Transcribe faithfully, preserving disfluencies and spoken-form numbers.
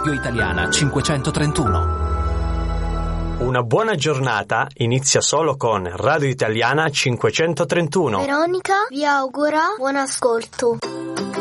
Radio Italiana cinquecentotrentuno. Una buona giornata inizia solo con Radio Italiana cinquecentotrentuno. Veronica vi augura buon ascolto.